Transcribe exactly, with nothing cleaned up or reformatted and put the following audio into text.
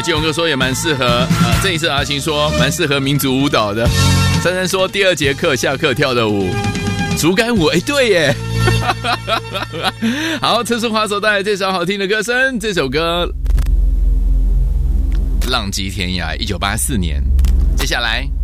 基隆哥说也蛮适合，呃，郑一色阿星说蛮适合民族舞蹈的。珊珊说第二节课下课跳的舞，竹竿舞，哎，对耶。好，车速滑手带来这首好听的歌声，这首歌《浪迹天涯》，一九八四年。接下来